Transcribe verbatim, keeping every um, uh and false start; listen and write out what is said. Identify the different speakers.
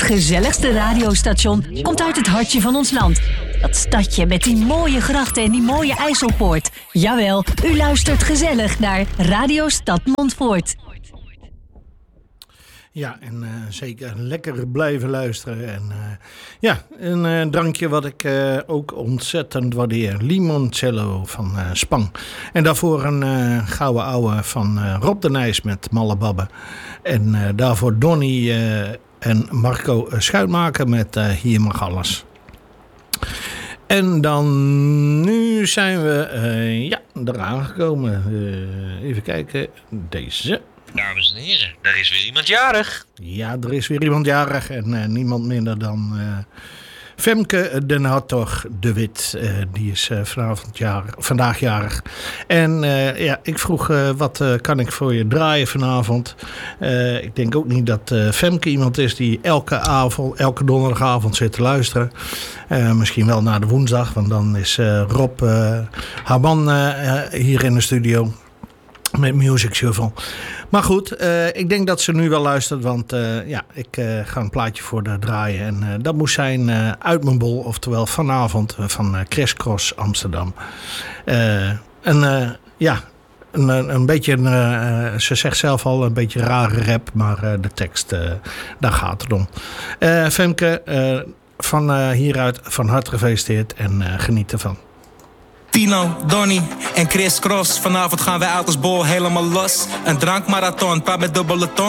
Speaker 1: Het gezelligste radiostation komt uit het hartje van ons land. Dat stadje met die mooie grachten en die mooie IJsselpoort. Jawel, u luistert gezellig naar Radio Stad Montfoort.
Speaker 2: Ja, en uh, zeker lekker blijven luisteren. En uh, ja, een uh, drankje wat ik uh, ook ontzettend waardeer. Limoncello van uh, Spang. En daarvoor een uh, gouden ouwe van uh, Rob de Nijs met Malle Babbe. En uh, daarvoor Donnie uh, en Marco Schuitmaker met uh, Hier mag alles. En dan, nu zijn we uh, ja, eraan gekomen. Uh, even kijken, deze...
Speaker 3: Dames en heren, er is weer iemand jarig.
Speaker 2: Ja, er is weer iemand jarig en uh, niemand minder dan uh, Femke den Hartog de Wit. Uh, die is uh, vanavond jarig, vandaag jarig. En uh, ja, ik vroeg uh, wat uh, kan ik voor je draaien vanavond. Uh, ik denk ook niet dat uh, Femke iemand is die elke avond, elke donderdagavond zit te luisteren. Uh, misschien wel na de woensdag, want dan is uh, Rob, uh, haar man, uh, hier in de studio. Met Music Shuffle. Maar goed, uh, ik denk dat ze nu wel luistert. Want uh, ja, ik uh, ga een plaatje voor haar draaien. En uh, dat moest zijn uh, Uit mijn bol. Oftewel vanavond uh, van uh, Criss Cross Amsterdam. Uh, en uh, ja, een, een beetje, een, uh, ze zegt zelf al een beetje rare rap. Maar uh, de tekst, uh, daar gaat het om. Uh, Femke, uh, van uh, hieruit van harte gefeliciteerd. En uh, geniet ervan.
Speaker 4: Tino, Donnie en Criss Cross. Vanavond gaan wij uit als bol helemaal los. Een drankmarathon, paar met dubbele ton.